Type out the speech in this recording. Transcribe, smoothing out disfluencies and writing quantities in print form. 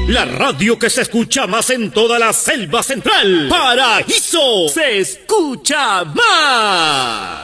La radio que se escucha más en toda la selva central. Paraíso se escucha más.